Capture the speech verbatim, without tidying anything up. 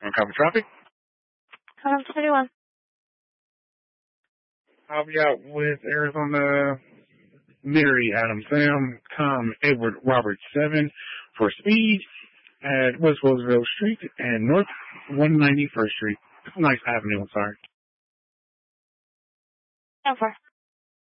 Copy traffic. Um, twenty-one. I'll be out with Arizona, Mary, Adam, Sam, Tom, Edward, Robert, seven for speed at West Roosevelt Street and North one ninety-first Street. Nice Avenue, I'm sorry. ten four.